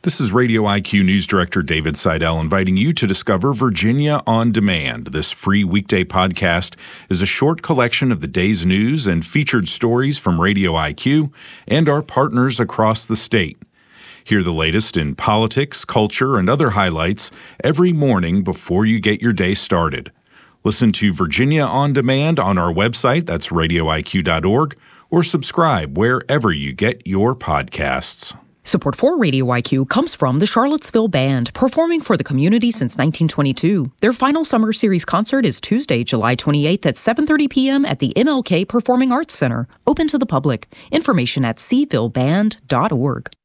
This is Radio IQ News Director David Seidel inviting you to discover Virginia on Demand. This free weekday podcast is a short collection of the day's news and featured stories from Radio IQ and our partners across the state. Hear the latest in politics, culture, and other highlights every morning before you get your day started. Listen to Virginia on Demand on our website, that's radioiq.org, or subscribe wherever you get your podcasts. Support for Radio IQ comes from the Charlottesville Band, performing for the community since 1922. Their final summer series concert is Tuesday, July 28th at 7:30 p.m. at the MLK Performing Arts Center, open to the public. Information at cvilleband.org.